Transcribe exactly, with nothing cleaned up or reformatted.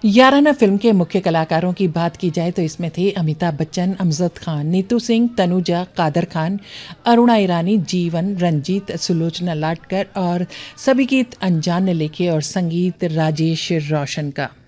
याराना film के मुख्य कलाकारों की बात की जाए तो इसमें थे अमिताभ बच्चन, अमजद खान, नीतू सिंह, तनुजा, कादर खान, अरुणा ईरानी, जीवन, रंजीत, सुलोचना लाटकर और सभी गीत अनजान ने लिखे और संगीत राजेश रोशन का।